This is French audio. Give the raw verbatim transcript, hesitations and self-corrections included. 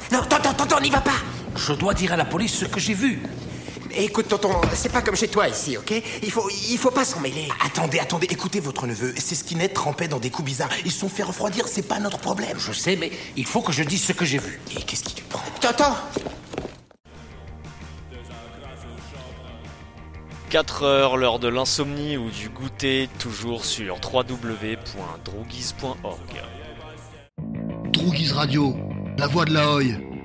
Non, tonton, tonton, n'y va pas. Je dois dire à la police ce que j'ai vu. Écoute, tonton, c'est pas comme chez toi ici, ok? Il faut, il faut pas s'en mêler. Attendez, attendez, écoutez votre neveu. C'est Skinhead trempé dans des coups bizarres. Ils se sont fait refroidir, c'est pas notre problème. Je sais, mais il faut que je dise ce que j'ai vu. Et qu'est-ce qui te prend? Tonton! quatre heures, l'heure de l'insomnie ou du goûter, toujours sur w w w point droogies point org. Droogies Radio, la voix de la Hoye.